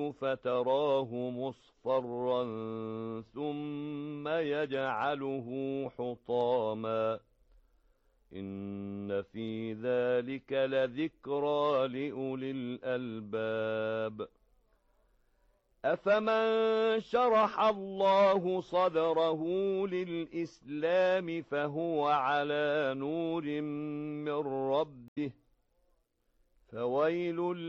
فتراه مصفرا ثم يجعله حطاما إن في ذلك لذكرى لأولي الألباب أفمن شرح الله صدره للإسلام فهو على نور من ربه فويل